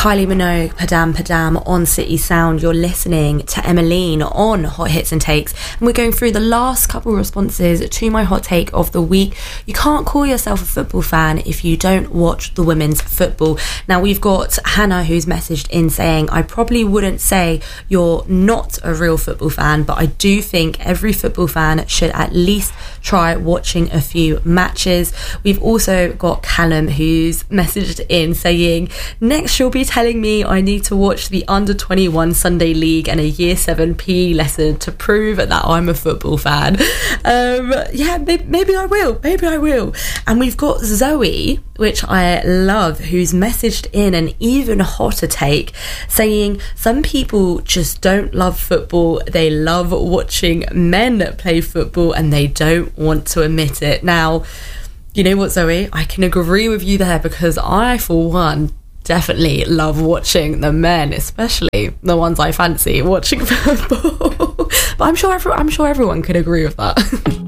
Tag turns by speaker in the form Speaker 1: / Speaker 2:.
Speaker 1: Kylie Minogue, Padam on City Sound. You're listening to Emmeline on Hot Hits and Takes, and we're going through the last couple of responses to my hot take of the week. You can't call yourself a football fan if you don't watch the women's football. Now, we've got Hannah who's messaged in saying, I probably wouldn't say you're not a real football fan, but I do think every football fan should at least try watching a few matches. We've also got Callum who's messaged in saying, next you'll be telling me I need to watch the under 21 Sunday League and a year 7 PE lesson to prove that I'm a football fan. Maybe I will. And we've got Zoe, which I love, who's messaged in an even hotter take saying some people just don't love football, they love watching men play football and they don't want to admit it. Now, you know what, Zoe, I can agree with you there, because I, for one, definitely love watching the men, especially the ones I fancy watching football. But I'm sure everyone could agree with that.